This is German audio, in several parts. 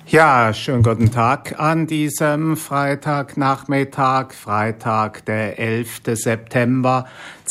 Ja, schönen guten Tag an diesem Freitagnachmittag, Freitag, der 11. September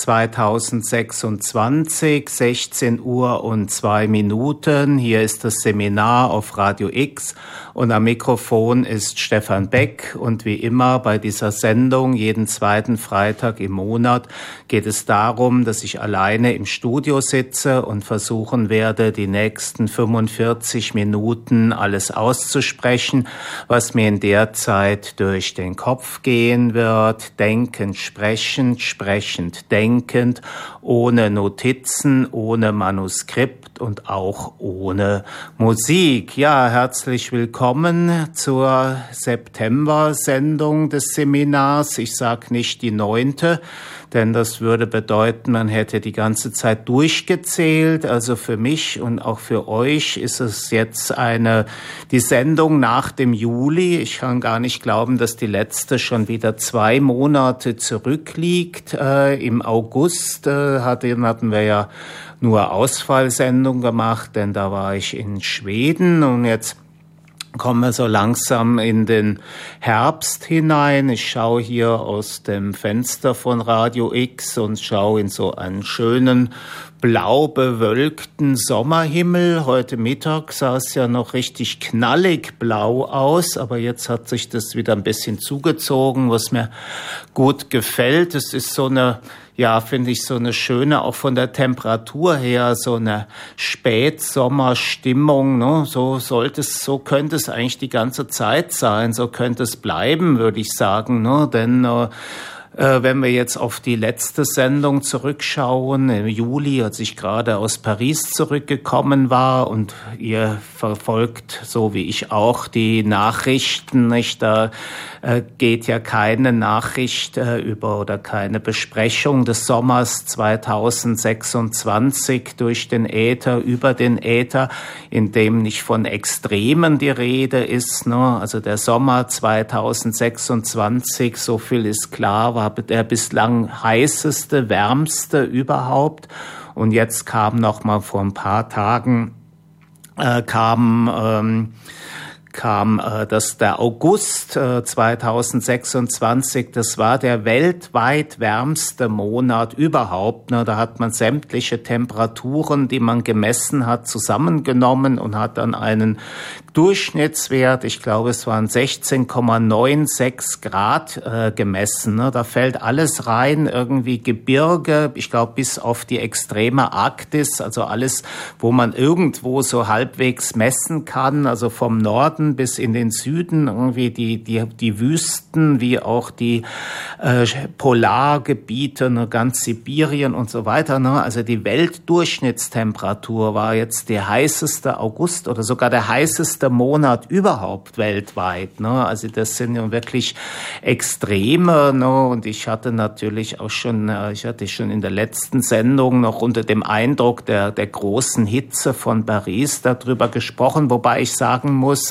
2026, 16 Uhr und 2 Minuten. Hier ist das Seminar auf Radio X und am Mikrofon ist Stefan Beck. Und wie immer bei dieser Sendung, jeden zweiten Freitag im Monat, geht es darum, dass ich alleine im Studio sitze und versuchen werde, die nächsten 45 Minuten alles auszusprechen, was mir in der Zeit durch den Kopf gehen wird. Denkend, sprechend, sprechend, denkend, ohne Notizen, ohne Manuskript und auch ohne Musik. Ja, herzlich willkommen zur September-Sendung des Seminars. Ich sage nicht die 9., denn das würde bedeuten, man hätte die ganze Zeit durchgezählt. Also für mich und auch für euch ist es jetzt die Sendung nach dem Juli. Ich kann gar nicht glauben, dass die letzte schon wieder 2 Monate zurückliegt. Im August hatten wir ja nur Ausfallsendung gemacht, denn da war ich in Schweden und jetzt kommen wir so langsam in den Herbst hinein. Ich schaue hier aus dem Fenster von Radio X und schaue in so einen schönen blau bewölkten Sommerhimmel. Heute Mittag sah es ja noch richtig knallig blau aus, aber jetzt hat sich das wieder ein bisschen zugezogen, was mir gut gefällt. Es ist so eine, ja, finde ich, so eine schöne, auch von der Temperatur her, so eine Spätsommerstimmung, ne? So könnte es eigentlich die ganze Zeit sein, so könnte es bleiben, würde ich sagen, ne? Denn wenn wir jetzt auf die letzte Sendung zurückschauen, im Juli, als ich gerade aus Paris zurückgekommen war und ihr verfolgt, so wie ich auch, die Nachrichten, nicht? Da geht ja keine Nachricht über oder keine Besprechung des Sommers 2026 durch den Äther, über den Äther, in dem nicht von Extremen die Rede ist, ne? Also der Sommer 2026, so viel ist klar, war der bislang heißeste, wärmste überhaupt. Und jetzt kam noch mal vor ein paar Tagen dass der August 2026, das war der weltweit wärmste Monat überhaupt. Da hat man sämtliche Temperaturen, die man gemessen hat, zusammengenommen und hat dann einen Durchschnittswert, ich glaube es waren 16,96 Grad gemessen. Da fällt alles rein, irgendwie Gebirge, ich glaube bis auf die extreme Arktis, also alles, wo man irgendwo so halbwegs messen kann, also vom Norden bis in den Süden, irgendwie die Wüsten, wie auch die Polargebiete, ganz Sibirien und so weiter. Also die Weltdurchschnittstemperatur war jetzt der heißeste August oder sogar der heißeste Monat überhaupt weltweit. Also das sind ja wirklich Extreme. Und ich hatte natürlich auch schon in der letzten Sendung noch unter dem Eindruck der großen Hitze von Paris darüber gesprochen, wobei ich sagen muss,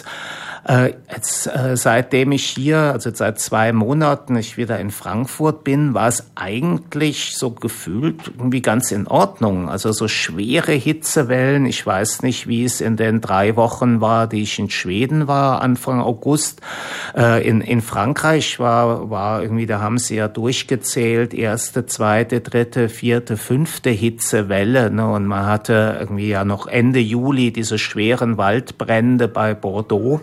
seitdem ich hier, also seit 2 Monaten, ich wieder in Frankfurt bin, war es eigentlich so gefühlt irgendwie ganz in Ordnung. Also so schwere Hitzewellen, ich weiß nicht, wie es in den 3 Wochen war, die ich in Schweden war, Anfang August. In Frankreich war irgendwie, da haben sie ja durchgezählt, 1., 2., 3., 4., 5. Hitzewelle, ne? Und man hatte irgendwie ja noch Ende Juli diese schweren Waldbrände bei Bordeaux.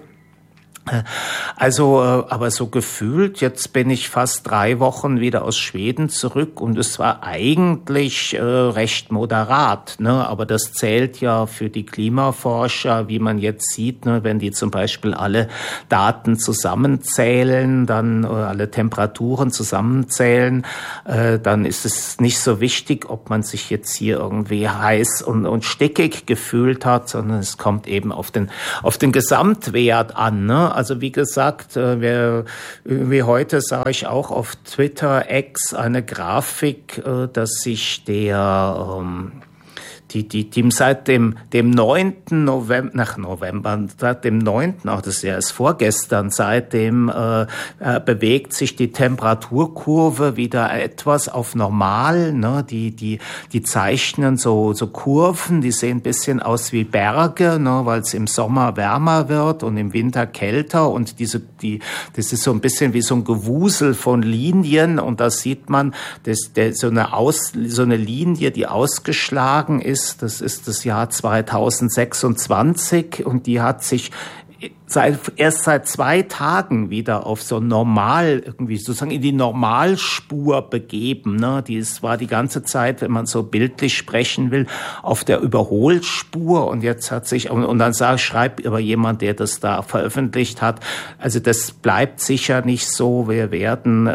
Also, aber so gefühlt, jetzt bin ich fast 3 Wochen wieder aus Schweden zurück und es war eigentlich recht moderat, ne? Aber das zählt ja für die Klimaforscher, wie man jetzt sieht, ne? Wenn die zum Beispiel alle Daten zusammenzählen, dann alle Temperaturen zusammenzählen, dann ist es nicht so wichtig, ob man sich jetzt hier irgendwie heiß und stickig gefühlt hat, sondern es kommt eben auf den Gesamtwert an, ne? Also wie gesagt, wie heute sah ich auch auf Twitter X eine Grafik, dass sich seit dem 9. November, seit dem 9., auch das Jahr ist vorgestern, seitdem bewegt sich die Temperaturkurve wieder etwas auf normal, ne? Die zeichnen so Kurven, die sehen ein bisschen aus wie Berge, ne? Weil es im Sommer wärmer wird und im Winter kälter, und das ist so ein bisschen wie so ein Gewusel von Linien, und da sieht man, so eine Linie, die ausgeschlagen ist, das ist das Jahr 2026, und die hat sich erst seit 2 Tagen wieder auf so normal, irgendwie sozusagen in die Normalspur begeben, ne? War die ganze Zeit, wenn man so bildlich sprechen will, auf der Überholspur, und jetzt hat sich, und dann schreibt aber jemand, der das da veröffentlicht hat, also das bleibt sicher nicht so, wir werden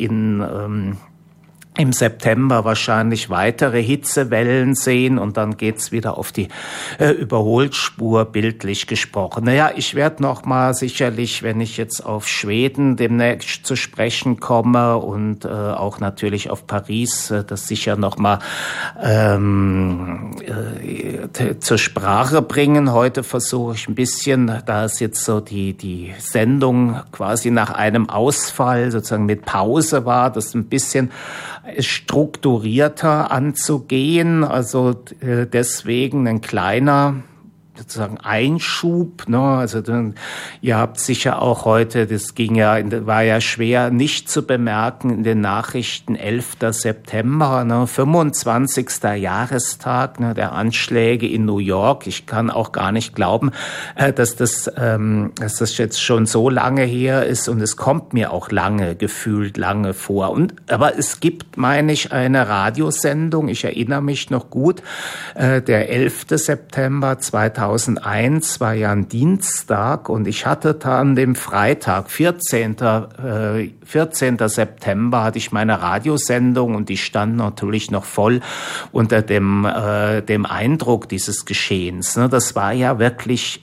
im September wahrscheinlich weitere Hitzewellen sehen, und dann geht's wieder auf die Überholspur, bildlich gesprochen. Naja, ich werde noch mal sicherlich, wenn ich jetzt auf Schweden demnächst zu sprechen komme, und auch natürlich auf Paris, das sicher noch mal zur Sprache bringen. Heute versuche ich ein bisschen, da es jetzt so die Sendung quasi nach einem Ausfall sozusagen mit Pause war, das ein bisschen strukturierter anzugehen, also deswegen ein kleiner sozusagen Einschub, ne? Also ihr habt sicher auch heute, war ja schwer nicht zu bemerken in den Nachrichten, 11. September, ne? 25. Jahrestag, ne? Der Anschläge in New York. Ich kann auch gar nicht glauben, dass das jetzt schon so lange her ist, und es kommt mir auch gefühlt lange vor. Aber es gibt, meine ich, eine Radiosendung, ich erinnere mich noch gut, der 11. September 2001 war ja ein Dienstag, und ich hatte da an dem Freitag, 14. September, hatte ich meine Radiosendung, und die stand natürlich noch voll unter dem Eindruck dieses Geschehens. Das war ja wirklich,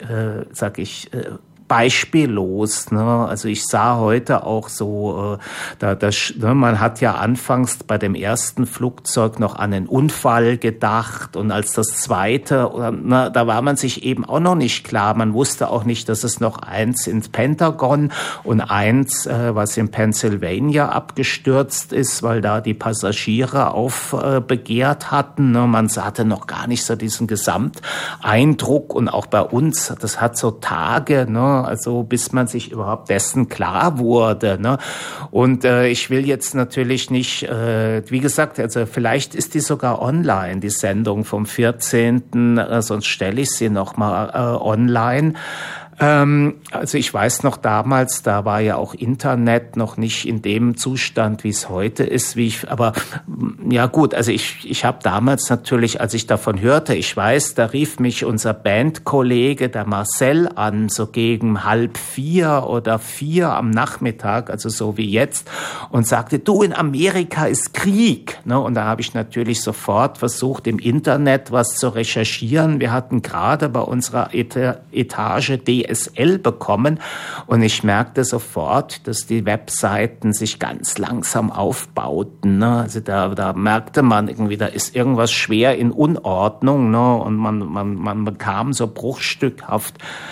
beispiellos, ne? Also ich sah heute auch so, man hat ja anfangs bei dem ersten Flugzeug noch an einen Unfall gedacht, und als das zweite, da war man sich eben auch noch nicht klar. Man wusste auch nicht, dass es noch eins ins Pentagon und eins, was in Pennsylvania abgestürzt ist, weil da die Passagiere aufbegehrt hatten. Ne? Man hatte noch gar nicht so diesen Gesamteindruck, und auch bei uns, das hat so Tage, ne? Also bis man sich überhaupt dessen klar wurde, ne? Und ich will jetzt natürlich nicht, wie gesagt, also vielleicht ist die sogar online, die Sendung vom 14., sonst stelle ich sie nochmal online. Also ich weiß noch damals, da war ja auch Internet noch nicht in dem Zustand, wie es heute ist, aber ja gut, also ich habe damals natürlich, als ich davon hörte, ich weiß, da rief mich unser Bandkollege, der Marcel, an, so gegen 3:30 oder 4 am Nachmittag, also so wie jetzt, und sagte, du, in Amerika ist Krieg, ne? Und da habe ich natürlich sofort versucht, im Internet was zu recherchieren. Wir hatten gerade bei unserer Etage DSL bekommen, und ich merkte sofort, dass die Webseiten sich ganz langsam aufbauten, ne? Also da merkte man irgendwie, da ist irgendwas schwer in Unordnung, ne? Und man bekam so bruchstückhaft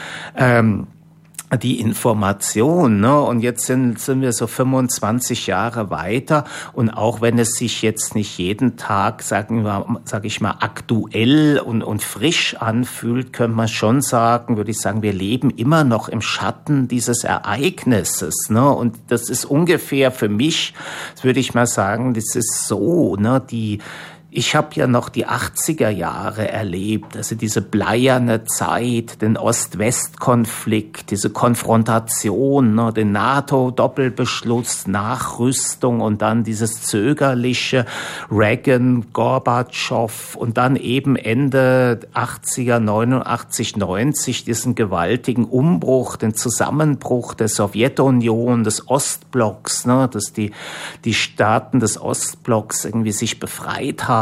die Information, ne? Und jetzt sind wir so 25 Jahre weiter, und auch wenn es sich jetzt nicht jeden Tag, sag ich mal, aktuell und frisch anfühlt, könnte man schon sagen, würde ich sagen, wir leben immer noch im Schatten dieses Ereignisses, ne? Und das ist ungefähr für mich, würde ich mal sagen, das ist so, ne? Ich habe ja noch die 80er Jahre erlebt, also diese bleierne Zeit, den Ost-West-Konflikt, diese Konfrontation, ne, den NATO-Doppelbeschluss, Nachrüstung, und dann dieses zögerliche Reagan, Gorbatschow, und dann eben Ende 80er, 89, 90 diesen gewaltigen Umbruch, den Zusammenbruch der Sowjetunion, des Ostblocks, ne, dass die Staaten des Ostblocks irgendwie sich befreit haben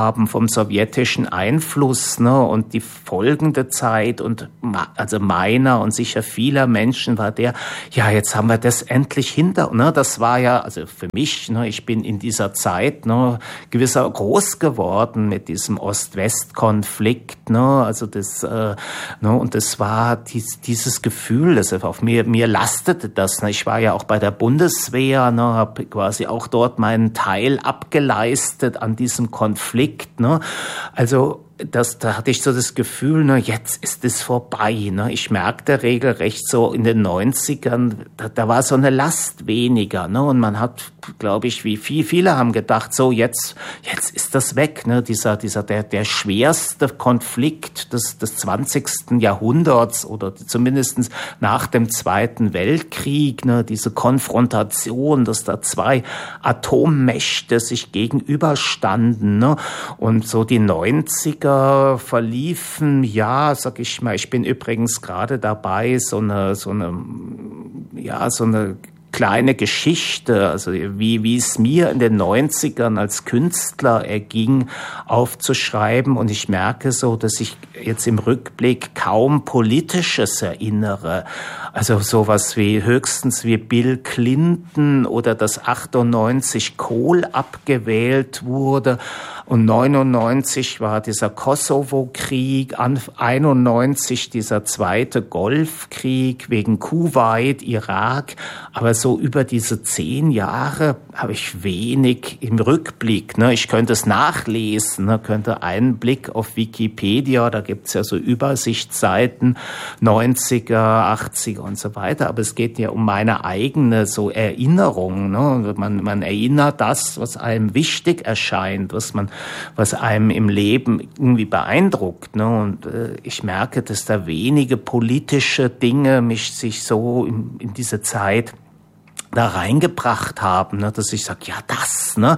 haben vom sowjetischen Einfluss, ne, und die folgende Zeit und also meiner und sicher vieler Menschen war ja, jetzt haben wir das endlich hinter, ne, das war ja, also für mich, ne, ich bin in dieser Zeit, ne, gewisser groß geworden mit diesem Ost-West-Konflikt, ne, also das, ne, und das war dieses Gefühl, das auf mir lastete das, ne, ich war ja auch bei der Bundeswehr, ne, habe quasi auch dort meinen Teil abgeleistet an diesem Konflikt, ne, also da hatte ich so das Gefühl, ne, jetzt ist es vorbei, ne. Ich merkte regelrecht so in den 90ern, da war so eine Last weniger, ne. Und man hat, glaube ich, wie viele haben gedacht, so jetzt ist das weg, ne. Der schwerste Konflikt des 20. Jahrhunderts oder zumindest nach dem Zweiten Weltkrieg, ne, diese Konfrontation, dass da zwei Atommächte sich gegenüberstanden, ne. Und so die 90er verliefen, ja, sag ich mal, ich bin übrigens gerade dabei, so eine kleine Geschichte, also wie es mir in den 90ern als Künstler erging, aufzuschreiben. Und ich merke so, dass ich jetzt im Rückblick kaum Politisches erinnere. Also sowas wie höchstens wie Bill Clinton oder dass 98 Kohl abgewählt wurde. Und 99 war dieser Kosovo-Krieg, 91 dieser zweite Golfkrieg wegen Kuwait, Irak. Aber so über diese 10 Jahre habe ich wenig im Rückblick. Ne? Ich könnte es nachlesen, ne? Könnte einen Blick auf Wikipedia, da gibt's ja so Übersichtsseiten, 90er, 80er und so weiter. Aber es geht ja um meine eigene so Erinnerung. Ne? Man erinnert das, was einem wichtig erscheint, was einem im Leben irgendwie beeindruckt. Ne? Und ich merke, dass da wenige politische Dinge sich so in diese Zeit da reingebracht haben, ne, dass ich sage, ja, das, ne,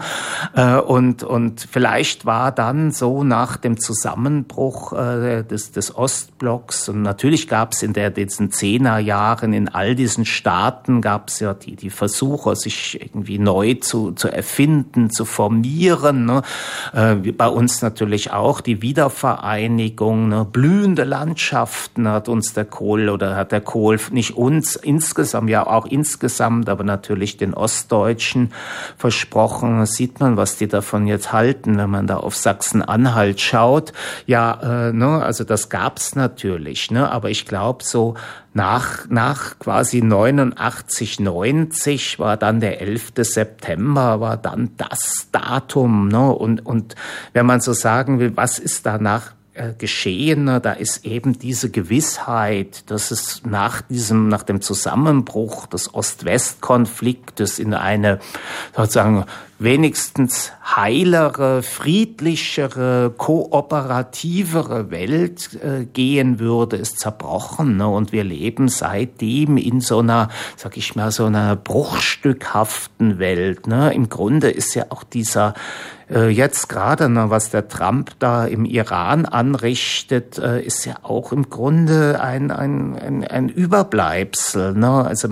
und vielleicht war dann so nach dem Zusammenbruch des Ostblocks, und natürlich gab es in diesen 10er Jahren in all diesen Staaten gab es ja die Versuche, sich irgendwie neu zu erfinden, zu formieren, ne, bei uns natürlich auch die Wiedervereinigung, ne, blühende Landschaften hat der Kohl nicht uns insgesamt, ja auch insgesamt, aber natürlich den Ostdeutschen versprochen. Da sieht man, was die davon jetzt halten, wenn man da auf Sachsen-Anhalt schaut. Ja, ne, also das gab's natürlich, ne, aber ich glaube so nach quasi 89, 90 war dann der 11. September, war dann das Datum, ne, und wenn man so sagen will, was ist danach geschehen, da ist eben diese Gewissheit, dass es nach dem Zusammenbruch des Ost-West-Konfliktes in eine sozusagen wenigstens heilere, friedlichere, kooperativere Welt gehen würde, ist zerbrochen, ne? Und wir leben seitdem in so einer, sag ich mal, so einer bruchstückhaften Welt, ne? Im Grunde ist ja auch dieser jetzt gerade, ne, was der Trump da im Iran anrichtet, ist ja auch im Grunde ein Überbleibsel, ne? Also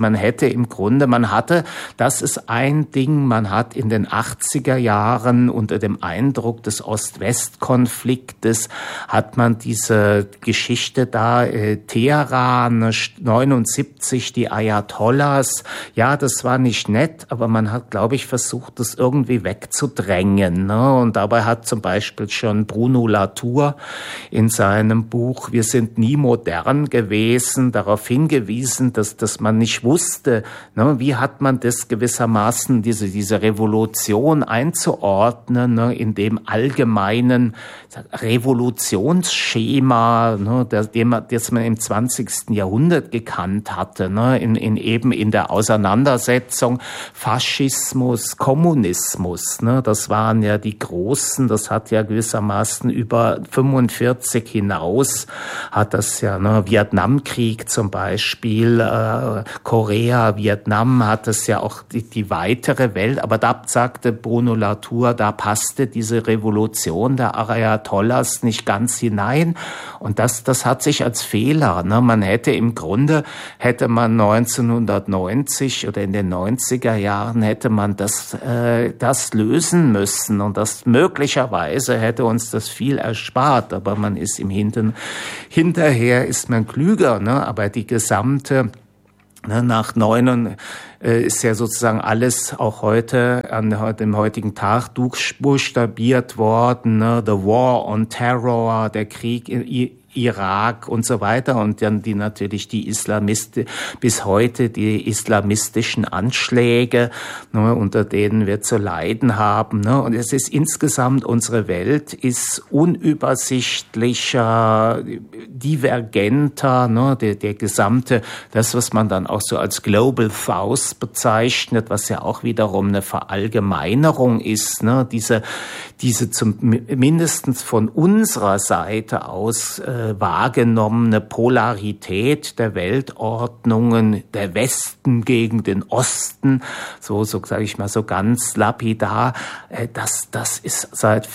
das ist ein Ding, man hat in den 80er Jahren unter dem Eindruck des Ost-West-Konfliktes hat man diese Geschichte da, Teheran, 79, die Ayatollahs, ja, das war nicht nett, aber man hat, glaube ich, versucht, das irgendwie wegzudrängen, ne? Und dabei hat zum Beispiel schon Bruno Latour in seinem Buch Wir sind nie modern gewesen darauf hingewiesen, dass man nicht wusste, ne, wie hat man das gewissermaßen, diese Revolution einzuordnen, ne, in dem allgemeinen Revolutionsschema, ne, das man im 20. Jahrhundert gekannt hatte, ne, in der Auseinandersetzung Faschismus, Kommunismus, ne, das waren ja die großen, das hat ja gewissermaßen über 45 hinaus, hat das ja, ne, Vietnamkrieg zum Beispiel, Korea, Vietnam hat das ja auch die weitere Welt, aber da sagte Bruno Latour, da passte diese Revolution der Ayatollahs nicht ganz hinein. Und das hat sich als Fehler, ne? Man hätte 1990 oder in den 90er Jahren hätte man das lösen müssen, und das möglicherweise hätte uns das viel erspart, aber man ist hinterher ist man klüger, ne? Aber die gesamte nach 9 ist ja sozusagen alles auch heute an dem heutigen Tag durchbuchstabiert worden, ne? The War on Terror, der Krieg in Irak und so weiter, und dann bis heute die islamistischen Anschläge, ne, unter denen wir zu leiden haben, ne, und es ist insgesamt, unsere Welt ist unübersichtlicher, divergenter, ne, der gesamte, das, was man dann auch so als Global South bezeichnet, was ja auch wiederum eine Verallgemeinerung ist, ne, diese mindestens von unserer Seite aus wahrgenommene Polarität der Weltordnungen, der Westen gegen den Osten, so sage ich mal, so ganz lapidar, das ist seit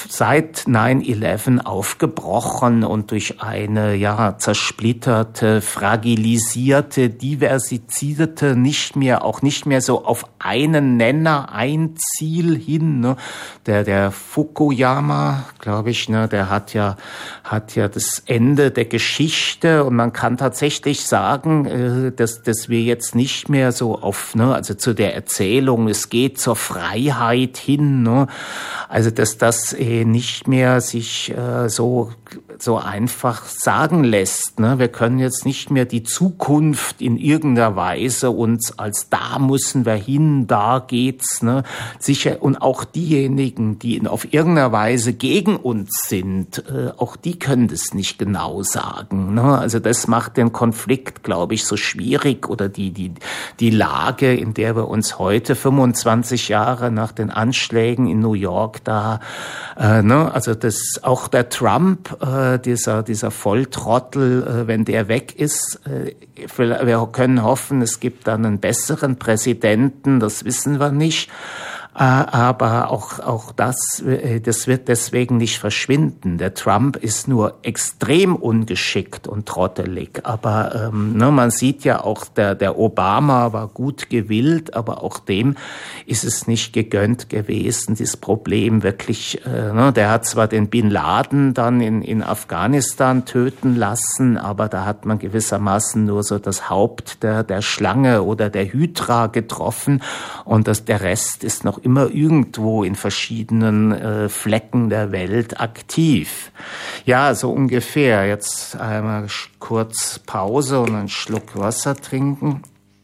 9/11 aufgebrochen und durch eine zersplitterte, fragilisierte, diversifizierte, nicht mehr so auf einen Nenner, ein Ziel hin, ne? Der Fukuyama, glaube ich, ne, der hat ja das Ende der Geschichte, und man kann tatsächlich sagen, dass wir jetzt nicht mehr so also zu der Erzählung, es geht zur Freiheit hin, ne? Also dass das nicht mehr sich so einfach sagen lässt, ne? Wir können jetzt nicht mehr die Zukunft in irgendeiner Weise uns als da müssen wir hin, da geht's, ne? Sicher, und auch diejenigen, die auf irgendeiner Weise gegen uns sind, auch die können das nicht genau sagen, ne? Also das macht den Konflikt, glaube ich, so schwierig, oder die Lage, in der wir uns heute 25 Jahre nach den Anschlägen in New York ne? Also das auch der Trump, dieser Volltrottel, wenn der weg ist, wir können hoffen, es gibt dann einen besseren Präsidenten, das wissen wir nicht. Aber auch das wird deswegen nicht verschwinden. Der Trump ist nur extrem ungeschickt und trottelig. Aber man sieht ja auch, der Obama war gut gewillt, aber auch dem ist es nicht gegönnt gewesen, dieses Problem wirklich. Der hat zwar den Bin Laden dann in Afghanistan töten lassen, aber da hat man gewissermaßen nur so das Haupt der Schlange oder der Hydra getroffen, und der Rest ist noch immer irgendwo in verschiedenen Flecken der Welt aktiv. Ja, so ungefähr. Jetzt einmal kurz Pause und einen Schluck Wasser trinken.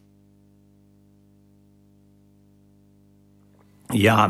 Ja.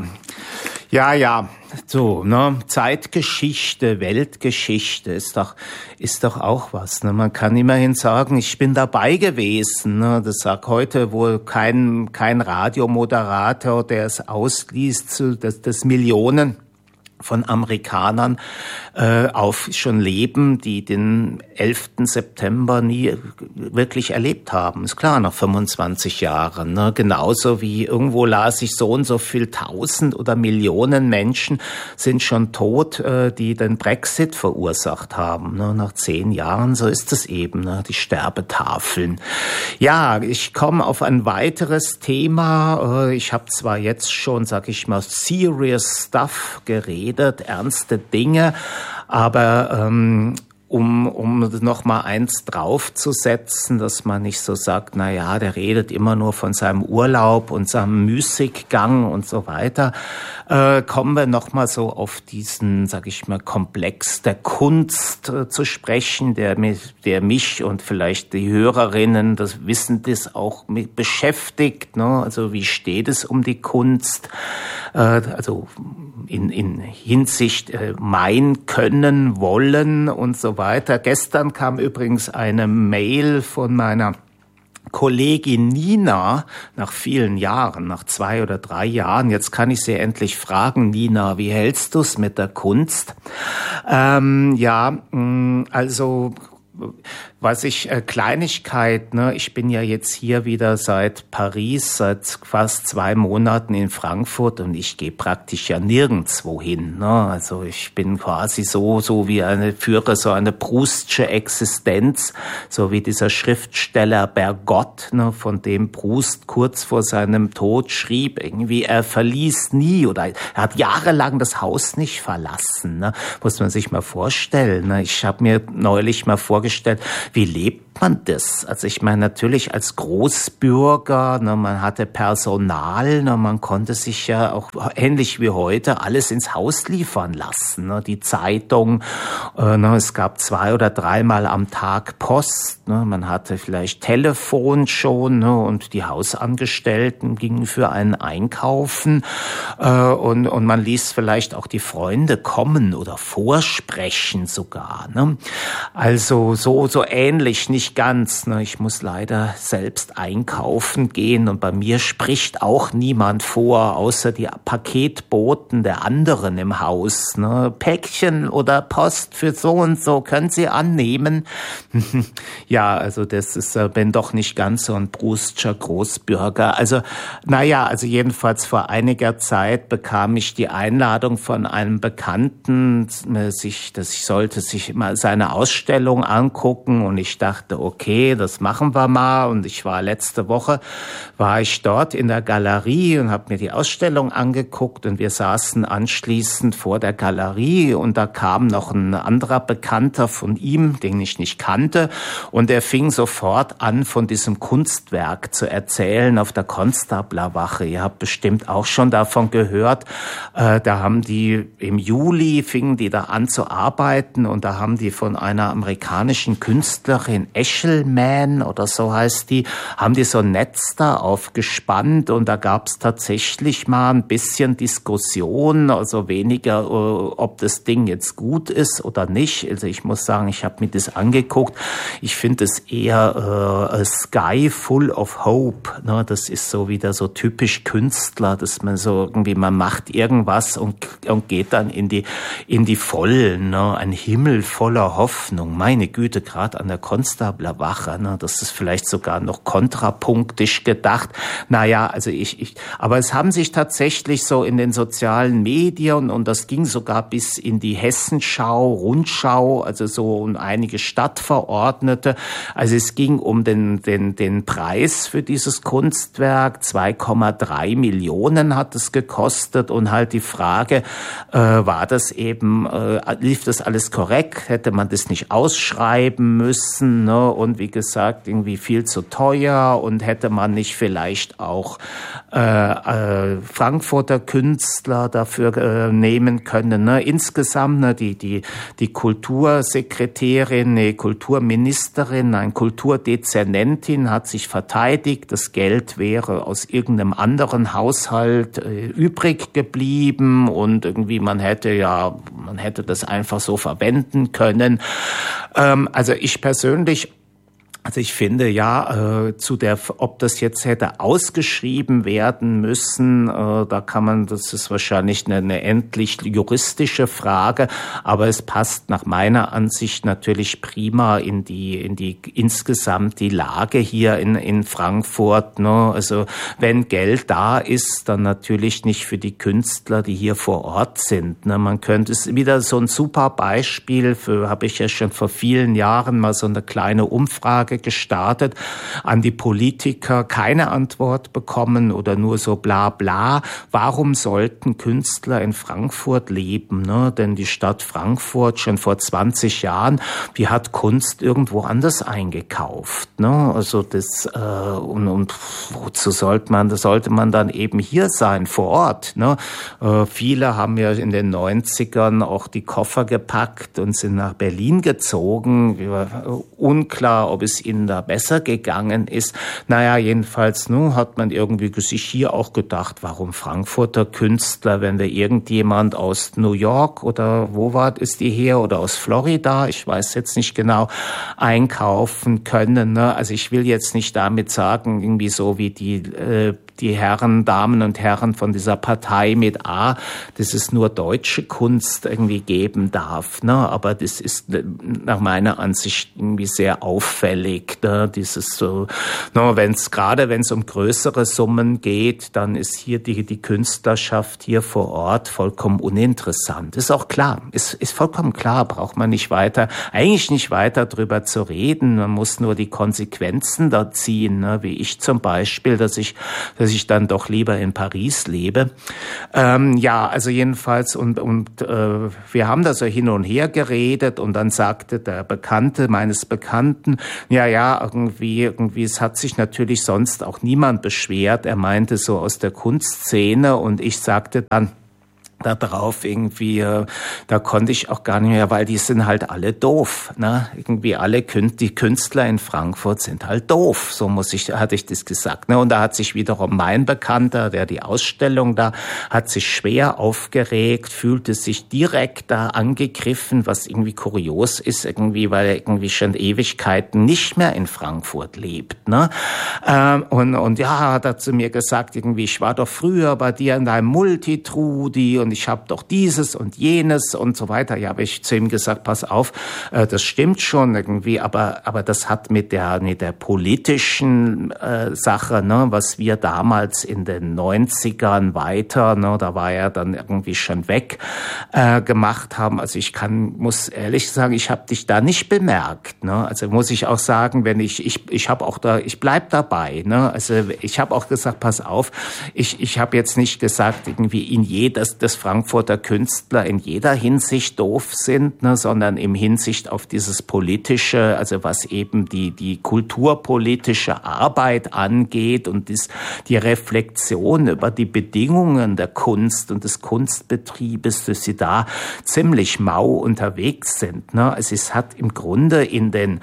So, ne, Zeitgeschichte, Weltgeschichte ist doch auch was, ne? Man kann immerhin sagen, ich bin dabei gewesen, ne? Das sagt heute wohl kein Radiomoderator, der es ausliest, dass Millionen von Amerikanern schon leben, die den 11. September nie wirklich erlebt haben. Ist klar, nach 25 Jahren. Ne? Genauso wie irgendwo las ich, so und so viel 1000 oder Millionen Menschen sind schon tot, die den Brexit verursacht haben. Ne? Nach 10 Jahren, so ist es eben, ne? Die Sterbetafeln. Ja, ich komme auf ein weiteres Thema. Ich habe zwar jetzt schon, sag ich mal, serious stuff geredet, ernste Dinge, aber um noch mal eins draufzusetzen, dass man nicht so sagt, na ja, der redet immer nur von seinem Urlaub und seinem Müßiggang und so weiter, kommen wir noch mal so auf diesen, sag ich mal, Komplex der Kunst zu sprechen, der mich und vielleicht die Hörerinnen, das wissen das auch mit beschäftigt, ne? Also wie steht es um die Kunst? Also in Hinsicht mein Können, Wollen und so weiter. Gestern kam übrigens eine Mail von meiner Kollegin Nina nach vielen Jahren, nach 2 oder 3 Jahren. Jetzt kann ich sie endlich fragen, Nina, wie hältst du's mit der Kunst? Also Kleinigkeit, ne? Ich bin ja jetzt hier wieder seit Paris, seit fast 2 Monaten in Frankfurt und ich gehe praktisch ja nirgendwo hin, ne? Also ich bin quasi so wie führe so eine Proustsche Existenz, so wie dieser Schriftsteller Bergotte, ne? Von dem Proust kurz vor seinem Tod schrieb, irgendwie er verließ nie oder er hat jahrelang das Haus nicht verlassen, ne? Muss man sich mal vorstellen, ne? Ich habe mir neulich mal vorgestellt, wie lebt man das? Also ich meine natürlich als Großbürger, ne, man hatte Personal, ne, man konnte sich ja auch ähnlich wie heute alles ins Haus liefern lassen. Ne, die Zeitung, ne, es gab 2 oder 3 Mal am Tag Post, ne, man hatte vielleicht Telefon schon, ne, und die Hausangestellten gingen für einen einkaufen und man ließ vielleicht auch die Freunde kommen oder vorsprechen sogar. Ne? Also so ähnlich, nicht ganz. Ne? Ich muss leider selbst einkaufen gehen und bei mir spricht auch niemand vor, außer die Paketboten der anderen im Haus. Ne? Päckchen oder Post für so und so, können Sie annehmen? Ja, also das ist, bin doch nicht ganz so ein Proustscher Großbürger. Also jedenfalls vor einiger Zeit bekam ich die Einladung von einem Bekannten, dass ich sollte sich mal seine Ausstellung angucken und ich dachte, okay, das machen wir mal und letzte Woche war ich dort in der Galerie und habe mir die Ausstellung angeguckt und wir saßen anschließend vor der Galerie und da kam noch ein anderer Bekannter von ihm, den ich nicht kannte und er fing sofort an, von diesem Kunstwerk zu erzählen auf der Konstablerwache. Ihr habt bestimmt auch schon davon gehört, da haben die im Juli fingen die da an zu arbeiten und da haben die von einer amerikanischen Künstlerin Eshelman oder so heißt die, haben die so ein Netz da aufgespannt und da gab es tatsächlich mal ein bisschen Diskussion, also weniger, ob das Ding jetzt gut ist oder nicht. Also ich muss sagen, ich habe mir das angeguckt. Ich finde es eher a sky full of hope. Ne? Das ist so wieder so typisch Künstler, dass man so irgendwie, man macht irgendwas und geht dann in die Vollen. Ne? Ein Himmel voller Hoffnung. Meine Güte, gerade an der Konstablerwache. Ne? Das ist vielleicht sogar noch kontrapunktisch gedacht. Naja, also aber es haben sich tatsächlich so in den sozialen Medien und das ging sogar bis in die Hessenschau, Rundschau, also so um einige Stadtverordnete. Also es ging um den Preis für dieses Kunstwerk. 2,3 Millionen hat es gekostet und halt die Frage, war das eben, lief das alles korrekt? Hätte man das nicht ausschreiben müssen? Ne? Und wie gesagt, irgendwie viel zu teuer und hätte man nicht vielleicht auch Frankfurter Künstler dafür nehmen können? Ne? Insgesamt die Kultursekretärin, Kulturministerin, Kulturdezernentin hat sich verteidigt, das Geld wäre aus irgendeinem anderen Haushalt übrig geblieben und irgendwie man hätte das einfach so verwenden können. Also ich persönlich, also ich finde ob das jetzt hätte ausgeschrieben werden müssen, das ist wahrscheinlich eine endlich juristische Frage, aber es passt nach meiner Ansicht natürlich prima in die insgesamt die Lage hier in Frankfurt, ne? Also wenn Geld da ist, dann natürlich nicht für die Künstler, die hier vor Ort sind, ne? Man könnte es wieder so ein super Beispiel habe ich ja schon vor vielen Jahren mal so eine kleine Umfrage gestartet, an die Politiker keine Antwort bekommen oder nur so bla bla. Warum sollten Künstler in Frankfurt leben? Ne? Denn die Stadt Frankfurt schon vor 20 Jahren, die hat Kunst irgendwo anders eingekauft. Ne? Also das und wozu sollte man dann eben hier sein, vor Ort? Ne? Viele haben ja in den 90ern auch die Koffer gepackt und sind nach Berlin gezogen. Unklar, ob es ihnen da besser gegangen ist. Naja, jedenfalls hat man irgendwie sich hier auch gedacht, warum Frankfurter Künstler, wenn wir irgendjemand aus New York oder ist die her oder aus Florida, ich weiß jetzt nicht genau, einkaufen können. Ne? Also ich will jetzt nicht damit sagen, irgendwie so wie die die Herren, Damen und Herren von dieser Partei mit A, dass es nur deutsche Kunst irgendwie geben darf, ne? Aber das ist nach meiner Ansicht irgendwie sehr auffällig, ne? Dieses so, ne, wenn es um größere Summen geht, dann ist hier die Künstlerschaft hier vor Ort vollkommen uninteressant. Ist auch klar, ist vollkommen klar, braucht man eigentlich nicht weiter drüber zu reden. Man muss nur die Konsequenzen da ziehen, ne? Wie ich zum Beispiel, dass ich dann doch lieber in Paris lebe. Ja, also jedenfalls und wir haben da so hin und her geredet und dann sagte der Bekannte meines Bekannten, ja, irgendwie, es hat sich natürlich sonst auch niemand beschwert. Er meinte so aus der Kunstszene und ich sagte dann, da drauf irgendwie, da konnte ich auch gar nicht mehr, weil die sind halt alle doof, ne? Irgendwie die Künstler in Frankfurt sind halt doof, so hatte ich das gesagt, ne? Und da hat sich wiederum mein Bekannter, der die Ausstellung da, hat sich schwer aufgeregt, fühlte sich direkt da angegriffen, was irgendwie kurios ist, irgendwie, weil er irgendwie schon Ewigkeiten nicht mehr in Frankfurt lebt, ne? Und ja, hat er zu mir gesagt, irgendwie, ich war doch früher bei dir in deinem Multitrudi und ich habe doch dieses und jenes und so weiter. Ja, habe ich zu ihm gesagt, pass auf, das stimmt schon irgendwie, aber das hat mit der politischen Sache, ne, was wir damals in den 90ern weiter, ne, da war er dann irgendwie schon weg, gemacht haben. Also muss ehrlich sagen, ich habe dich da nicht bemerkt, ne? Also muss ich auch sagen, wenn ich bleib dabei, ne? Also ich habe auch gesagt, pass auf, ich habe jetzt nicht gesagt, irgendwie dass Frankfurter Künstler in jeder Hinsicht doof sind, ne, sondern im Hinsicht auf dieses politische, also was eben die kulturpolitische Arbeit angeht und die Reflexion über die Bedingungen der Kunst und des Kunstbetriebes, dass sie da ziemlich mau unterwegs sind, ne? Also es hat im Grunde in den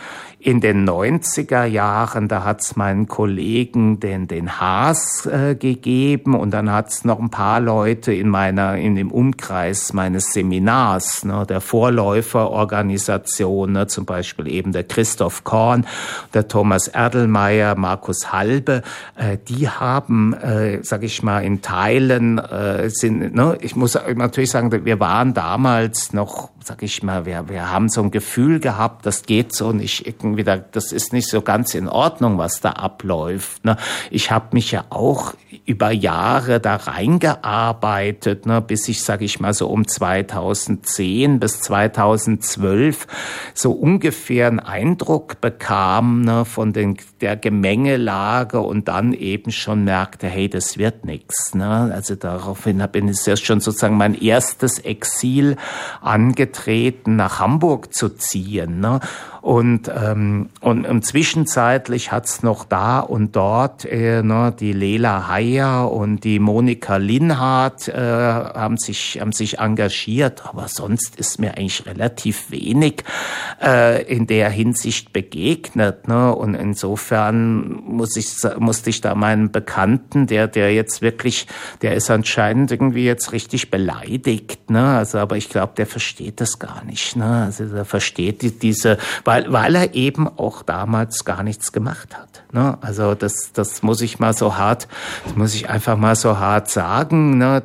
90er Jahren, da hat's meinen Kollegen den Haas gegeben und dann hat's noch ein paar Leute in dem Umkreis meines Seminars, ne, der Vorläuferorganisation, ne, zum Beispiel eben der Christoph Korn, der Thomas Erdelmeier, Markus Halbe, die haben, sag ich mal, in Teilen ich muss natürlich sagen, wir waren damals noch, sag ich mal, wir haben so ein Gefühl gehabt, das geht so nicht irgendwie, das ist nicht so ganz in Ordnung, was da abläuft, ne? Ich habe mich ja auch über Jahre da reingearbeitet, ne, bis ich, sag ich mal, so um 2010 bis 2012 so ungefähr einen Eindruck bekam, ne, von der Gemengelage und dann eben schon merkte, hey, das wird nichts, ne? Also daraufhin bin ich ja schon sozusagen mein erstes Exil angetreten, nach Hamburg zu ziehen, ne? Und zwischenzeitlich hat's noch da und dort die Lela Heyer und die Monika Linhardt haben sich engagiert, aber sonst ist mir eigentlich relativ wenig in der Hinsicht begegnet, ne? Und insofern musste ich da meinen Bekannten, der jetzt wirklich, der ist anscheinend irgendwie jetzt richtig beleidigt, ne? Also aber ich glaube, der versteht das gar nicht, ne? Also der versteht weil er eben auch damals gar nichts gemacht hat, ne? Also das muss ich einfach mal so hart sagen, ne?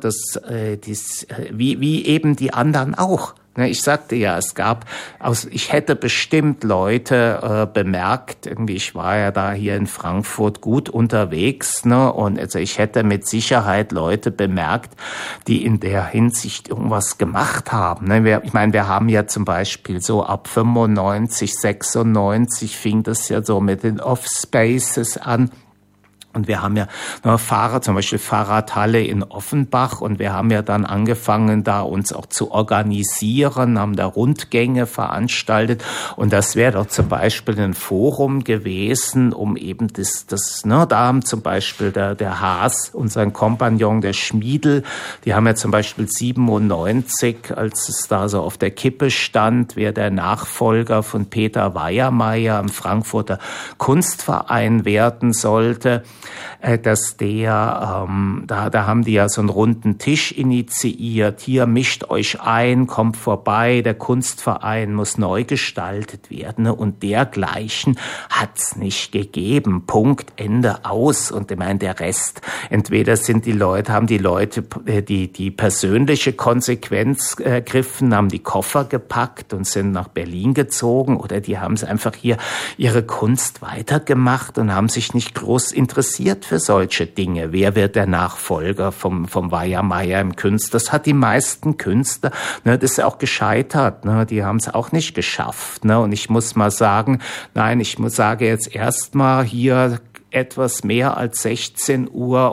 Wie eben die anderen auch. Ich sagte ja, ich hätte bestimmt Leute bemerkt, irgendwie, ich war ja da hier in Frankfurt gut unterwegs, ne, und also ich hätte mit Sicherheit Leute bemerkt, die in der Hinsicht irgendwas gemacht haben, ne. Ich meine, wir haben ja zum Beispiel so ab 95, 96 fing das ja so mit den Off-Spaces an. Und wir haben ja zum Beispiel Fahrradhalle in Offenbach, und wir haben ja dann angefangen, da uns auch zu organisieren, haben da Rundgänge veranstaltet, und das wäre doch zum Beispiel ein Forum gewesen, um eben da haben zum Beispiel der Haas und sein Kompagnon, der Schmiedl, die haben ja zum Beispiel 97, als es da so auf der Kippe stand, wer der Nachfolger von Peter Weiermeier am Frankfurter Kunstverein werden sollte, dass da haben die ja so einen runden Tisch initiiert. Hier mischt euch ein, kommt vorbei, der Kunstverein muss neu gestaltet werden, ne? Und dergleichen hat's nicht gegeben. Punkt, Ende, aus. Und ich meine, der Rest, entweder haben die Leute die persönliche Konsequenz griffen, haben die Koffer gepackt und sind nach Berlin gezogen, oder die haben es einfach hier ihre Kunst weitergemacht und haben sich nicht groß interessiert für solche Dinge. Wer wird der Nachfolger vom Weiermeier im Künstler? Das hat die meisten Künstler, ne, das ist auch gescheitert, ne, die haben es auch nicht geschafft, ne, und ich muss mal sagen, sage jetzt erstmal hier etwas mehr als 16:30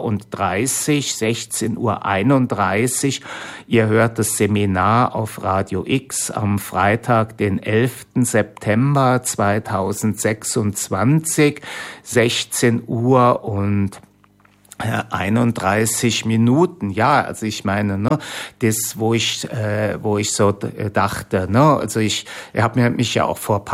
16:31 Uhr. Ihr hört das Seminar auf Radio X am Freitag, den 11. September 2026, 16 Uhr und 31 Minuten. Ja, also ich meine, ne, das, wo ich so dachte, ne, also ich habe mich ja auch vor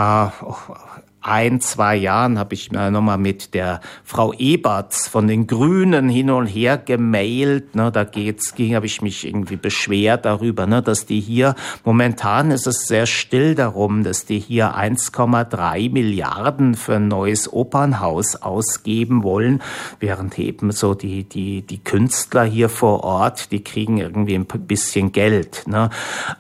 2 Jahren habe ich mir nochmal mit der Frau Eberts von den Grünen hin und her gemailt, ne, habe ich mich irgendwie beschwert darüber, ne, dass die hier, momentan ist es sehr still darum, dass die hier 1,3 Milliarden für ein neues Opernhaus ausgeben wollen, während eben so die Künstler hier vor Ort, die kriegen irgendwie ein bisschen Geld, ne,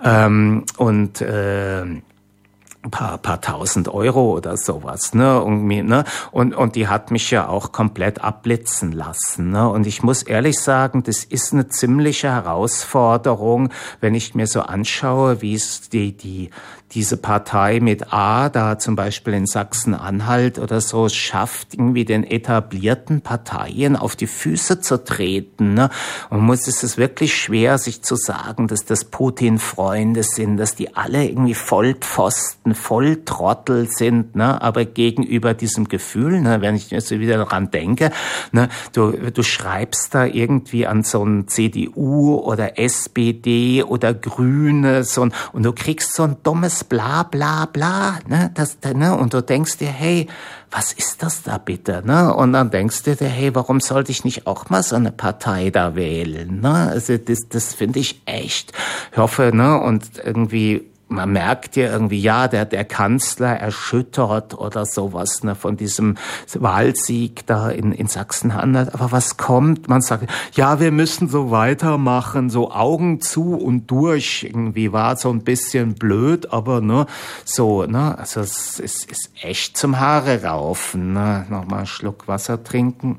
ein paar tausend Euro oder sowas, ne, und die hat mich ja auch komplett abblitzen lassen, ne, und ich muss ehrlich sagen, das ist eine ziemliche Herausforderung, wenn ich mir so anschaue, wie es diese Partei mit A, da zum Beispiel in Sachsen-Anhalt oder so, schafft, irgendwie den etablierten Parteien auf die Füße zu treten, ne? Und es ist wirklich schwer, sich zu sagen, dass das Putin-Freunde sind, dass die alle irgendwie Vollpfosten, Volltrottel sind, ne? Aber gegenüber diesem Gefühl, ne, wenn ich jetzt wieder daran denke, ne, du schreibst da irgendwie an so ein CDU oder SPD oder Grüne, und du kriegst so ein dummes Bla bla bla, ne, und du denkst dir, hey, was ist das da bitte, ne? Und dann denkst du dir, hey, warum sollte ich nicht auch mal so eine Partei da wählen, ne? Also das finde ich echt. Ich hoffe, ne, und irgendwie man merkt ja irgendwie, ja, der Kanzler erschüttert oder sowas, ne, von diesem Wahlsieg da in Sachsen-Anhalt. Aber was kommt? Man sagt, ja, wir müssen so weitermachen, so Augen zu und durch. Irgendwie war so ein bisschen blöd, aber ne, so, ne, also es ist echt zum Haare raufen, ne. Nochmal einen Schluck Wasser trinken.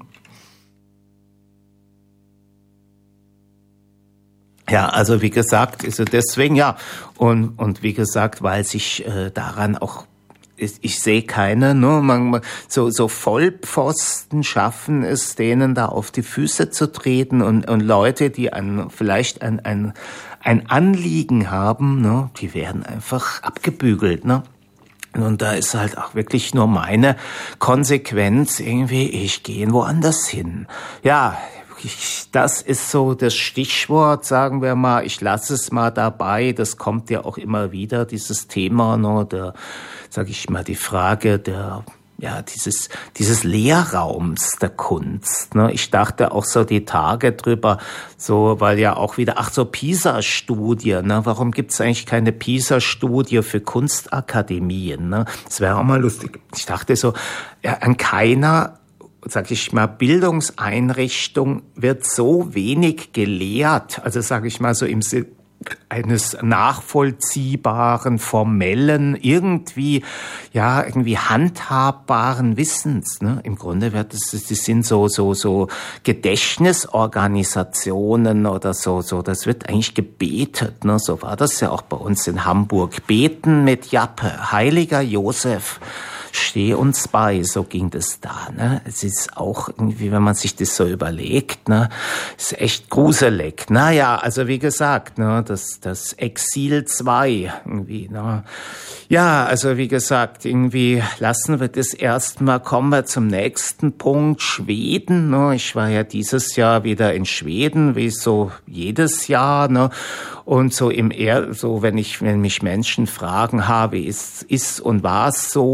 Ja, also wie gesagt, also deswegen ja, und wie gesagt, weil sich daran auch, ich sehe keine, ne, so Vollpfosten schaffen es, denen da auf die Füße zu treten, und Leute, die vielleicht ein Anliegen haben, ne, die werden einfach abgebügelt, ne. Und da ist halt auch wirklich nur meine Konsequenz irgendwie, ich gehe woanders hin. Ja, das ist so das Stichwort, sagen wir mal. Ich lasse es mal dabei. Das kommt ja auch immer wieder, dieses Thema, ne, die Frage dieses Lehrraums der Kunst, ne. Ich dachte auch so die Tage drüber, so, weil ja auch wieder, PISA-Studie, ne. Warum gibt's eigentlich keine PISA-Studie für Kunstakademien, ne? Das wäre auch mal lustig. Ich dachte so, ja, an keiner, Bildungseinrichtung wird so wenig gelehrt, also so im Sinne eines nachvollziehbaren, formellen, irgendwie handhabbaren Wissens, ne? Im Grunde das sind so Gedächtnisorganisationen oder so, das wird eigentlich gebetet, ne? So war das ja auch bei uns in Hamburg. Beten mit Jappe, heiliger Josef, steh uns bei, so ging das da, ne? Es ist auch irgendwie, wenn man sich das so überlegt, ne, ist echt gruselig. Naja, also wie gesagt, ne, das Exil 2 irgendwie, ne. Ja, also wie gesagt, irgendwie lassen wir das erstmal, kommen wir zum nächsten Punkt, Schweden, ne. Ich war ja dieses Jahr wieder in Schweden, wie so jedes Jahr, ne. Und so wenn mich Menschen fragen, wie ist und war es so, ne,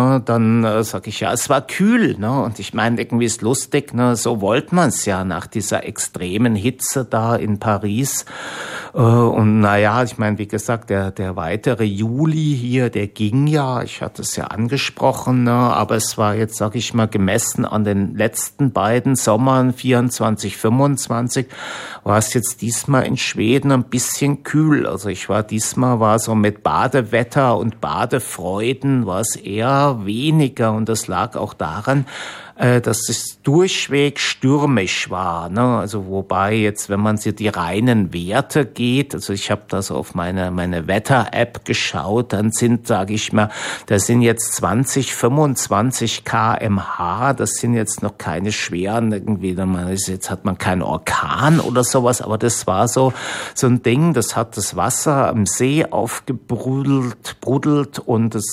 ne, dann sage ich, ja, es war kühl, ne, und ich meine, irgendwie ist lustig, ne, so wollte man es ja nach dieser extremen Hitze da in Paris. Und naja, ich meine, wie gesagt, der weitere Juli hier, der ging ja, ich hatte es ja angesprochen, ne, aber es war jetzt, sag ich mal, gemessen an den letzten beiden Sommern, 24, 25, war es jetzt diesmal in Schweden ein bisschen kühl. Also diesmal war so mit Badewetter und Badefreuden war es eher weniger, und das lag auch daran, dass es durchweg stürmisch war, ne? Also wobei jetzt, wenn man sich die reinen Werte geht, also ich habe da so auf meine Wetter-App geschaut, dann sind, sage ich mal, da sind jetzt 20, 25 km/h, das sind jetzt noch keine schweren irgendwie, jetzt hat man keinen Orkan oder sowas, aber das war so ein Ding, das hat das Wasser am See aufgebrudelt und das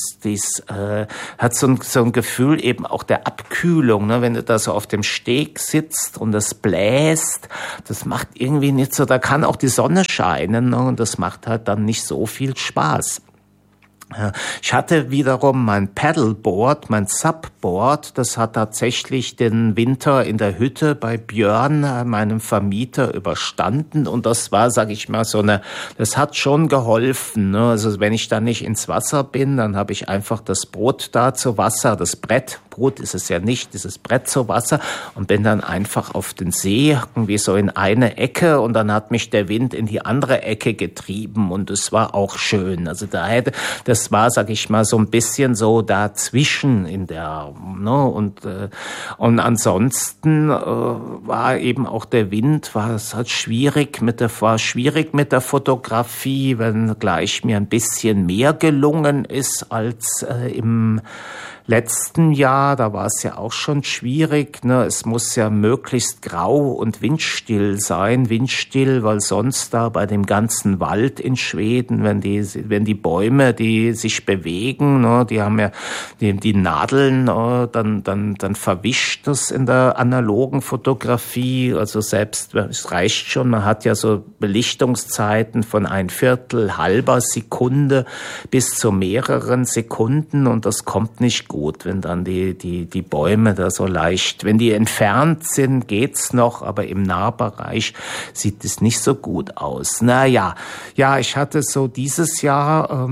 hat so ein Gefühl eben auch der Abkühlung. Ne, wenn du da so auf dem Steg sitzt und das bläst, das macht irgendwie nicht so, da kann auch die Sonne scheinen, ne, und das macht halt dann nicht so viel Spaß. Ich hatte wiederum mein Paddleboard, mein Subboard, das hat tatsächlich den Winter in der Hütte bei Björn, meinem Vermieter, überstanden, und das war, sag ich mal, das hat schon geholfen, ne? Also wenn ich da nicht ins Wasser bin, dann habe ich einfach das Boot da zu Wasser, das Brett ist es ja nicht, dieses Brett zu Wasser, und bin dann einfach auf den See, irgendwie so in eine Ecke, und dann hat mich der Wind in die andere Ecke getrieben, und es war auch schön. Also das war, sag ich mal, so ein bisschen so dazwischen in der, ne, und ansonsten war eben auch der Wind, es halt schwierig mit der Fotografie, wenn gleich mir ein bisschen mehr gelungen ist als im letzten Jahr, da war es ja auch schon schwierig, ne? Es muss ja möglichst grau und windstill sein, weil sonst da bei dem ganzen Wald in Schweden, wenn die Bäume, die sich bewegen, ne, die haben ja die Nadeln, dann verwischt das in der analogen Fotografie. Also selbst, es reicht schon, man hat ja so Belichtungszeiten von 1/4, halber Sekunde bis zu mehreren Sekunden, und das kommt nicht gut, wenn dann die Bäume da so leicht, wenn die entfernt sind, geht's noch, aber im Nahbereich sieht es nicht so gut aus. Naja, ja, ich hatte so dieses Jahr,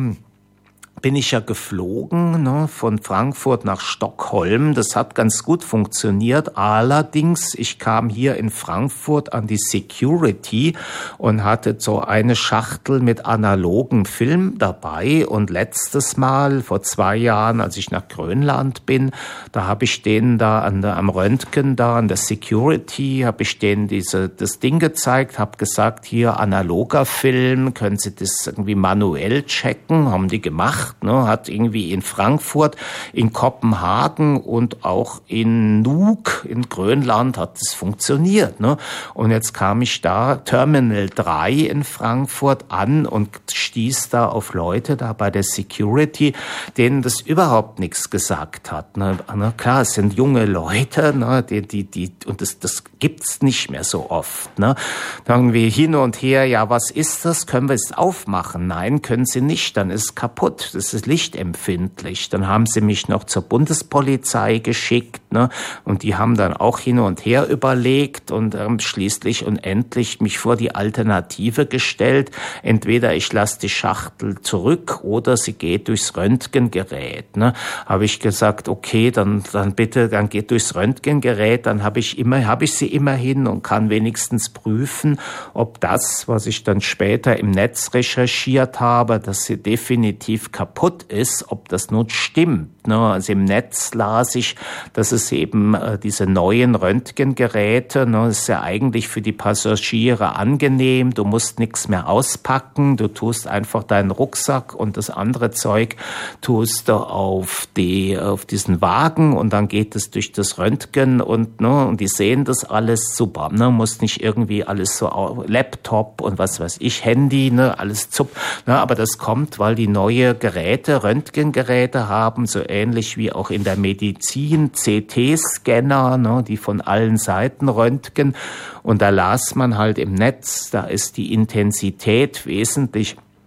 bin ich ja geflogen, ne, von Frankfurt nach Stockholm. Das hat ganz gut funktioniert. Allerdings, ich kam hier in Frankfurt an die Security und hatte so eine Schachtel mit analogen Film dabei. Und letztes Mal, vor 2 Jahren, als ich nach Grönland bin, da habe ich denen da am Röntgen da, an der Security, habe ich denen das Ding gezeigt, habe gesagt, hier analoger Film, können Sie das irgendwie manuell checken? Haben die gemacht. Ne, hat irgendwie in Frankfurt, in Kopenhagen und auch in Nuuk in Grönland hat es funktioniert. Ne? Und jetzt kam ich da, Terminal 3 in Frankfurt, an und stieß da auf Leute da bei der Security, denen das überhaupt nichts gesagt hat. Ne? Na klar, es sind junge Leute, ne? Und das gibt's nicht mehr so oft. Ne? Dann irgendwie hin und her, ja, was ist das? Können wir es aufmachen? Nein, können Sie nicht, dann ist es kaputt. Das ist lichtempfindlich. Dann haben sie mich noch zur Bundespolizei geschickt, ne? Und die haben dann auch hin und her überlegt und schließlich und endlich mich vor die Alternative gestellt. Entweder ich lasse die Schachtel zurück oder sie geht durchs Röntgengerät. Ne? Habe ich gesagt, okay, dann bitte, dann geht durchs Röntgengerät, dann habe ich sie immerhin und kann wenigstens prüfen, ob das, was ich dann später im Netz recherchiert habe, dass sie definitiv kaputt ist, ob das nun stimmt. Ne? Also im Netz las ich, dass es eben diese neuen Röntgengeräte, ne, ist ja eigentlich für die Passagiere angenehm, du musst nichts mehr auspacken, du tust einfach deinen Rucksack und das andere Zeug tust du auf diesen Wagen und dann geht es durch das Röntgen und die sehen das alles super, ne, musst nicht irgendwie alles so Laptop und was weiß ich, Handy, ne, alles ne, aber das kommt, weil die neue Geräte, Röntgengeräte haben, so ähnlich wie auch in der Medizin, CT-Scanner, ne, die von allen Seiten röntgen. Und da las man halt im Netz, da ist die Intensität wesentlich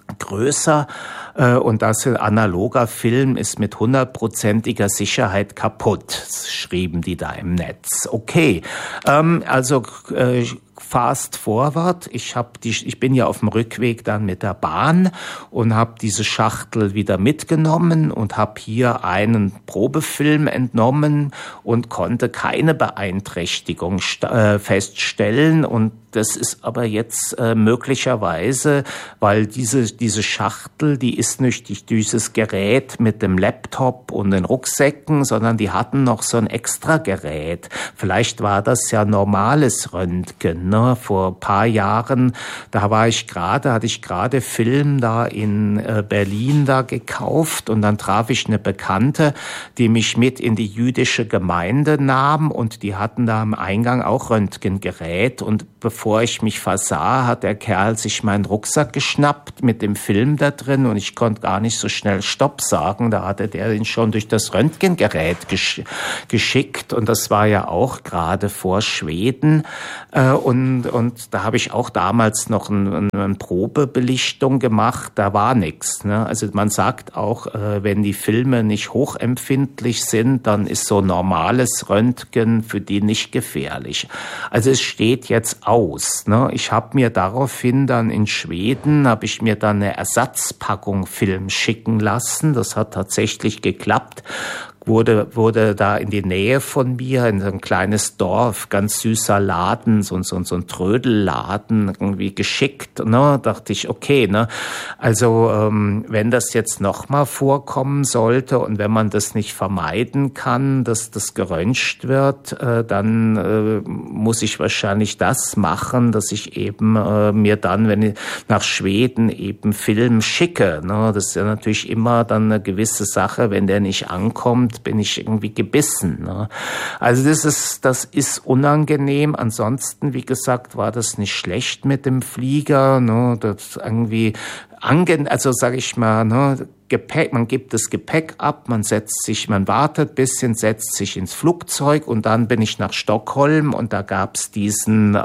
größer und das analoger Film ist mit 100%iger Sicherheit kaputt, schrieben die da im Netz. Okay, fast forward. Ich bin ja auf dem Rückweg dann mit der Bahn und habe diese Schachtel wieder mitgenommen und habe hier einen Probefilm entnommen und konnte keine Beeinträchtigung feststellen. Und das ist aber jetzt möglicherweise, weil diese Schachtel, die ist nicht durch dieses Gerät mit dem Laptop und den Rucksäcken, sondern die hatten noch so ein extra Gerät. Vielleicht war das ja normales Röntgen, ne? Vor ein paar Jahren, hatte ich gerade Film da in Berlin da gekauft und dann traf ich eine Bekannte, die mich mit in die jüdische Gemeinde nahm und die hatten da am Eingang auch Röntgengerät und bevor ich mich versah, hat der Kerl sich meinen Rucksack geschnappt mit dem Film da drin und ich konnte gar nicht so schnell Stopp sagen. Da hatte der ihn schon durch das Röntgengerät geschickt und das war ja auch gerade vor Schweden und da habe ich auch damals noch eine Probebelichtung gemacht. Da war nichts. Ne? Also man sagt auch, wenn die Filme nicht hochempfindlich sind, dann ist so normales Röntgen für die nicht gefährlich. Also es steht jetzt aus. Ne? Ich habe mir daraufhin dann in Schweden, eine Ersatzpackung Film schicken lassen. Das hat tatsächlich geklappt. Wurde da in die Nähe von mir, in so ein kleines Dorf, ganz süßer Laden, so ein Trödelladen irgendwie geschickt, ne, dachte ich, okay, ne, also, wenn das jetzt nochmal vorkommen sollte und wenn man das nicht vermeiden kann, dass das geröntgt wird, dann muss ich wahrscheinlich das machen, dass ich eben mir dann, wenn ich nach Schweden eben Film schicke, ne, das ist ja natürlich immer dann eine gewisse Sache, wenn der nicht ankommt, bin ich irgendwie gebissen. Ne? Also das ist unangenehm. Ansonsten, wie gesagt, war das nicht schlecht mit dem Flieger. Ne? Das irgendwie sage ich mal, ne? Gepäck, man gibt das Gepäck ab, man wartet ein bisschen, setzt sich ins Flugzeug und dann bin ich nach Stockholm und da gab's diesen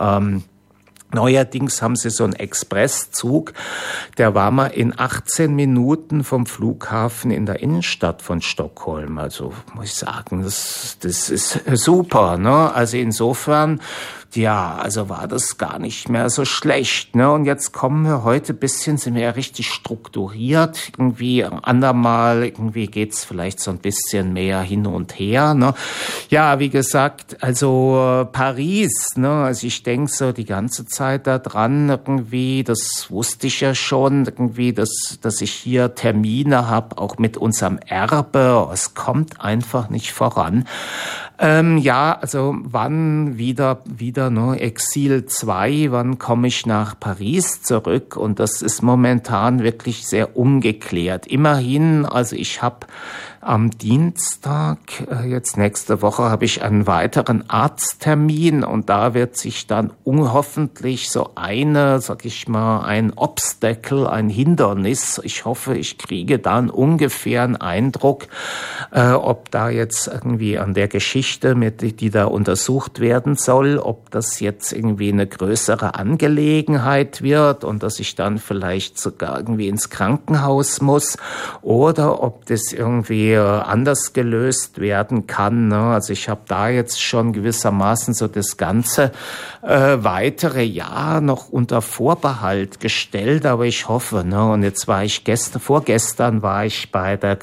neuerdings haben sie so einen Expresszug, der war mal in 18 Minuten vom Flughafen in der Innenstadt von Stockholm. Also muss ich sagen, das ist super, ne? Also insofern, ja, also war das gar nicht mehr so schlecht, ne? Und jetzt kommen wir heute sind wir ja richtig strukturiert. Irgendwie andermal, geht's vielleicht so ein bisschen mehr hin und her, ne? Ja, wie gesagt, also Paris, ne? Also ich denke so die ganze Zeit da dran, das wusste ich ja schon, dass ich hier Termine habe, auch mit unserem Erbe. Es kommt einfach nicht voran. Ja, also wann wieder, ne, Exil 2, wann komme ich nach Paris zurück? Und das ist momentan wirklich sehr ungeklärt. Immerhin, also ich habe am Dienstag, jetzt nächste Woche, habe ich einen weiteren Arzttermin und da wird sich dann hoffentlich so ein Obstacle, ein Hindernis. Ich hoffe, ich kriege dann ungefähr einen Eindruck, ob da jetzt irgendwie an der Geschichte, die da untersucht werden soll, ob das jetzt irgendwie eine größere Angelegenheit wird und dass ich dann vielleicht sogar irgendwie ins Krankenhaus muss oder ob das irgendwie anders gelöst werden kann. Ne? Also ich habe da jetzt schon gewissermaßen so das ganze weitere Jahr noch unter Vorbehalt gestellt, aber ich hoffe, ne? Und jetzt vorgestern war ich bei der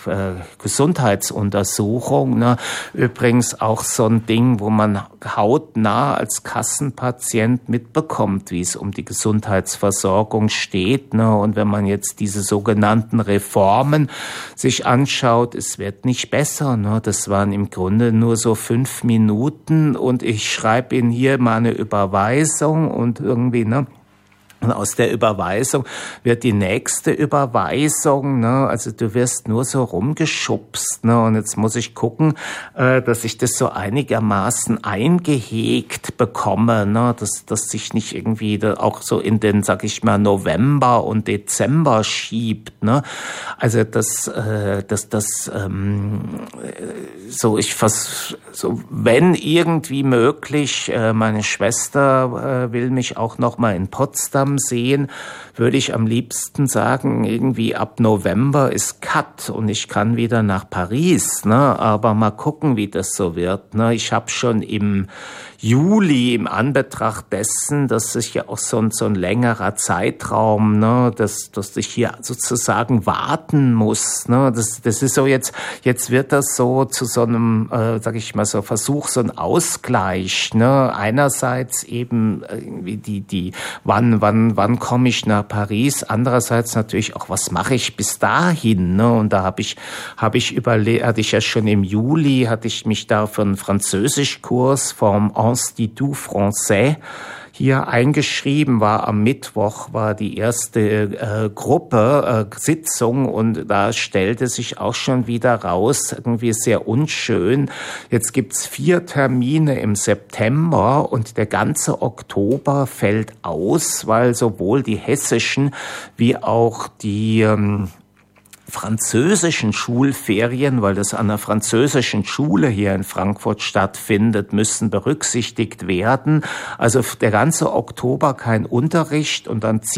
Gesundheitsuntersuchung, ne? Übrigens auch so ein Ding, wo man hautnah als Kassenpatient mitbekommt, wie es um die Gesundheitsversorgung steht, ne? Und wenn man jetzt diese sogenannten Reformen sich anschaut, es wird nicht besser, ne? Das waren im Grunde nur so 5 Minuten und ich schreibe Ihnen hier mal eine Überweisung und irgendwie, ne? Und aus der Überweisung wird die nächste Überweisung, ne? Also du wirst nur so rumgeschubst, ne? Und jetzt muss ich gucken, dass ich das so einigermaßen eingehegt bekomme, ne? Dass sich nicht irgendwie auch so in den, sag ich mal, November und Dezember schiebt, ne? Also wenn irgendwie möglich, meine Schwester will mich auch noch mal in Potsdam langsam sehen, würde ich am liebsten sagen, irgendwie ab November ist Cut und ich kann wieder nach Paris, ne? Aber mal gucken, wie das so wird, ne? Ich habe schon im Juli, im Anbetracht dessen, dass sich ja auch so ein längerer Zeitraum, ne, dass ich hier sozusagen warten muss, ne, das ist so jetzt wird das so zu so einem, sag ich mal so Versuch, so ein Ausgleich, ne, einerseits eben irgendwie wann komme ich nach Paris, andererseits natürlich auch, was mache ich bis dahin, ne, und da hatte ich ja schon im Juli, hatte ich mich da für einen Französischkurs vom Institut Français hier eingeschrieben, war am Mittwoch, war die erste Sitzung und da stellte sich auch schon wieder raus, irgendwie sehr unschön. Jetzt gibt's 4 Termine im September und der ganze Oktober fällt aus, weil sowohl die hessischen wie auch die französischen Schulferien, weil das an einer französischen Schule hier in Frankfurt stattfindet, müssen berücksichtigt werden. Also der ganze Oktober kein Unterricht und dann